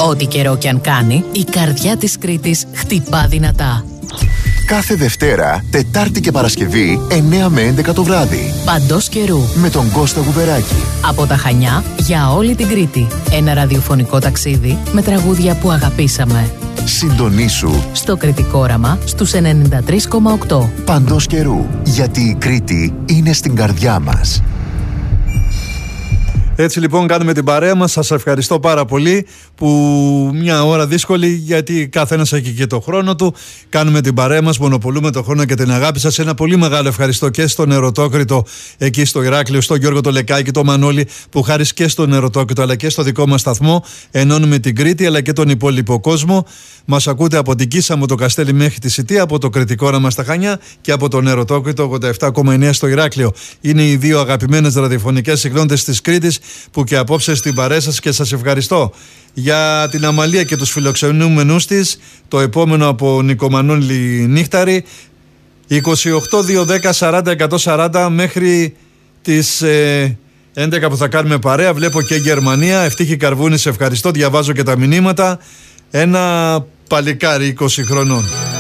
Ό,τι καιρό κι αν κάνει, η καρδιά της Κρήτης χτυπά δυνατά. Κάθε Δευτέρα, Τετάρτη και Παρασκευή, 9 με 11 το βράδυ. Παντός καιρού. Με τον Κώστα Γουβεράκη. Από τα Χανιά για όλη την Κρήτη. Ένα ραδιοφωνικό ταξίδι με τραγούδια που αγαπήσαμε. Συντονίσου στο Κρητικό Όραμα στους 93,8. Παντός καιρού. Γιατί η Κρήτη είναι στην καρδιά μας. Έτσι λοιπόν κάνουμε την παρέα μας. Σας ευχαριστώ πάρα πολύ που μια ώρα δύσκολη, γιατί καθένας έχει και το χρόνο του. Κάνουμε την παρέα μας, μονοπολούμε το χρόνο και την αγάπη σας. Ένα πολύ μεγάλο ευχαριστώ και στον Ερωτόκριτο εκεί στο Ηράκλειο, στον Γιώργο το Λεκάκη, το Μανώλη, που χάρη και στον Ερωτόκριτο αλλά και στο δικό μας σταθμό ενώνουμε την Κρήτη αλλά και τον υπόλοιπο κόσμο. Μας ακούτε από την Κίσα, από το Καστέλι μέχρι τη Σιτία, από το Κρητικό Όραμα στα Χανιά και από τον Ερωτόκριτο 87,9 στο Ηράκλειο. Είναι οι δύο αγαπημένες ραδιοφωνικές συγγνώντες της Κρήτης που και απόψε στην παρέα σας, και σας ευχαριστώ για την Αμαλία και τους φιλοξενούμενους της. Το επόμενο από Νικομανώλη Νύχταρη, 28-210-40-140 μέχρι τις 11 που θα κάνουμε παρέα. Βλέπω και Γερμανία. Ευτύχη Καρβούνη, σε ευχαριστώ, διαβάζω και τα μηνύματα. Ένα παλικάρι 20 χρονών.